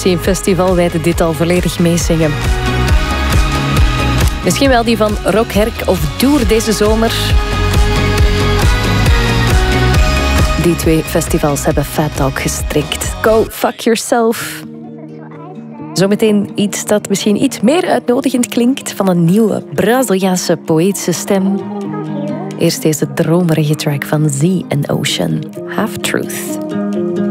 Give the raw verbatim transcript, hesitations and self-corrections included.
Misschien festivalwijden dit al volledig meezingen. Misschien wel die van Rock Herk of Doer deze zomer. Die twee festivals hebben Fat Talk gestrikt. Go fuck yourself. Zometeen iets dat misschien iets meer uitnodigend klinkt van een nieuwe Braziliaanse poëtische stem. Eerst deze dromerige track van Z and Ocean, Half Truth.